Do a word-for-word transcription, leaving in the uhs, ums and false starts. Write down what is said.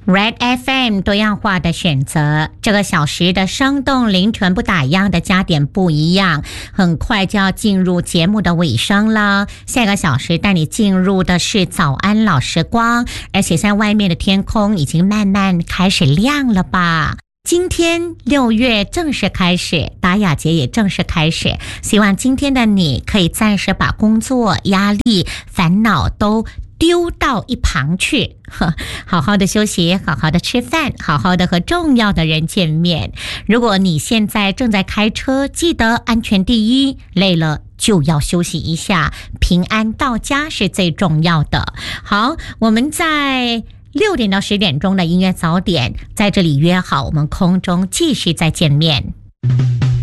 Red F M 多样化的选择，这个小时的生动灵纯不打烊的加点不一样，很快就要进入节目的尾声了。下个小时带你进入的是早安老时光，而且在外面的天空已经慢慢开始亮了吧。今天六月正式开始，达雅节也正式开始，希望今天的你可以暂时把工作、压力、烦恼都丢到一旁去，好好的休息，好好的吃饭，好好的和重要的人见面。如果你现在正在开车，记得安全第一，累了就要休息一下，平安到家是最重要的。好，我们在六点到十点钟的音乐早点，在这里约好，我们空中继续再见面。